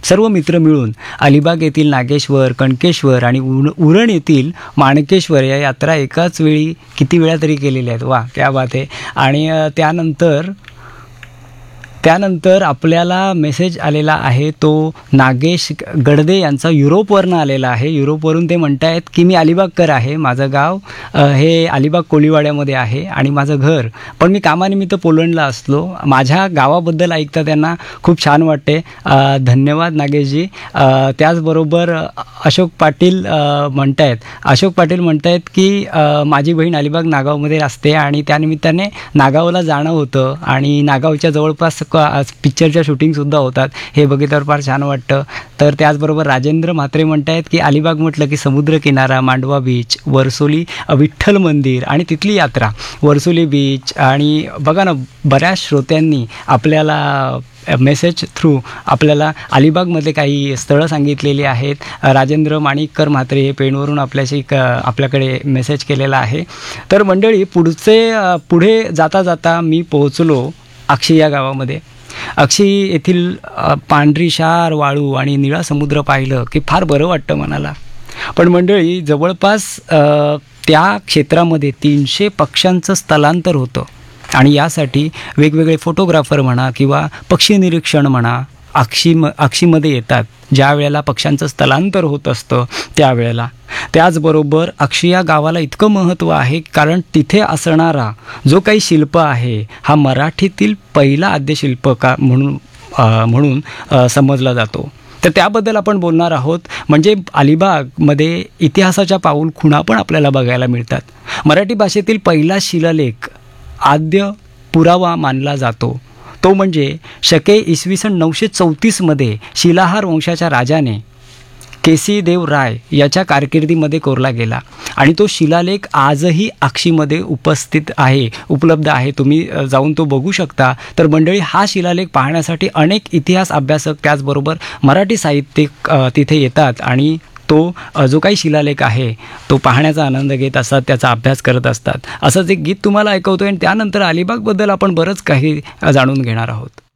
सर्व मित्र मिळून अलिबाग येथील नागेश्वर, कणकेश्वर आणि उरण येथील माणकेश्वर या यात्रा एकाच वेळी किती वेळा तरी केलेल्या आहेत. वा, क्या बात आहे. आणि त्यानंतर आपल्याला मेसेज आलेला आहे, तो नागेश गडदे यांचा युरोपवरनं आलेला आहे. युरोपवरून ते म्हणत आहेत की मी अलिबागकर आहे, माझं गाव हे अलिबाग कोळीवाड्यामध्ये आहे आणि माझं घर, पण मी कामानिमित्त पोलंडला असलो. माझ्या गावाबद्दल ऐकता त्यांना खूप छान वाटते. धन्यवाद नागेशजी. त्याचबरोबर अशोक पाटील म्हणत आहेत की माझी बहीण अलिबाग नागावमध्ये असते आणि त्यानिमित्ताने नागावला जाणं होतं आणि नागावच्या जवळपास पिक्चरच्या शूटिंगसुद्धा होतात. हे बघितल्यावर फार छान वाटतं. तर त्याचबरोबर राजेंद्र म्हात्रे म्हणत आहेत की अलिबाग म्हटलं की समुद्रकिनारा, मांडवा बीच, वरसोली विठ्ठल मंदिर आणि तिथली यात्रा, वरसोली बीच. आणि बघा ना, बऱ्याच श्रोत्यांनी आपल्याला मेसेज थ्रू आपल्याला अलिबागमध्ये काही स्थळं सांगितलेली आहेत. राजेंद्र माणिककर म्हात्रे हे पेणवरून आपल्याकडे मेसेज केलेला आहे. तर मंडळी, पुढे जाता जाता मी पोहोचलो अक्षी या गावामध्ये. अक्षी येथील पांढरीशार वाळू आणि निळा समुद्र पाहिलं की फार बरं वाटतं मनाला. पण मंडळी, जवळपास त्या क्षेत्रामध्ये 300 पक्ष्यांचं स्थलांतर होतं आणि यासाठी वेगवेगळे फोटोग्राफर म्हणा किंवा पक्षी निरीक्षण म्हणा अक्षीमध्ये येतात ज्या वेळेला पक्ष्यांचं स्थलांतर होत असतं त्यावेळेला. त्याचबरोबर अक्षी या गावाला इतकं महत्त्व आहे कारण तिथे असणारा जो काही शिल्प आहे हा मराठीतील पहिला आद्यशिल्प म्हणून समजला जातो. तर त्याबद्दल आपण बोलणार आहोत. म्हणजे अलिबागमध्ये इतिहासाच्या पाऊलखुणा पण आपल्याला बघायला मिळतात. मराठी भाषेतील पहिला शिलालेख आद्य पुरावा मानला जातो तो म्हणजे शके इसवी सन 934 शिलाहार वंशाच्या राजाने केसीदेव राय याच्या कारकिर्दीमध्ये कोरला गेला आणि तो शिलालेख आजही अक्षीमध्ये उपलब्ध आहे. तुम्ही जाऊन तो बघू शकता. तर मंडळी, हा शिलालेख पाहण्यासाठी अनेक इतिहास अभ्यासक त्याचबरोबर मराठी साहित्यिक तिथे येतात आणि तो जो काही शिलालेख आहे तो पाहण्याचा आनंद घेत असतात, त्याचा अभ्यास करत असतात. असंच एक गीत तुम्हाला ऐकवतो आणि त्यानंतर अलिबागबद्दल आपण बरंच काही जाणून घेणार आहोत.